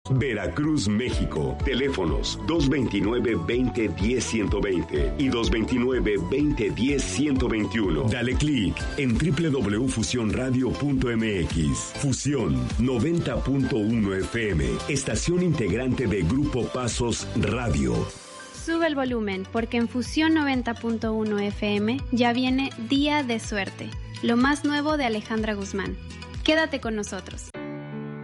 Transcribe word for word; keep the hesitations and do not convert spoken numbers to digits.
Veracruz, México. Teléfonos dos veintinueve, veinte, diez, ciento veinte y dos veintinueve, veinte, diez, ciento veintiuno. Dale clic en doble u doble u doble u punto fusión radio punto m x. Fusión noventa punto uno F M. Estación integrante de Grupo Pasos Radio. Sube el volumen, porque en Fusión noventa punto uno F M ya viene Día de Suerte, lo más nuevo de Alejandra Guzmán. Quédate con nosotros.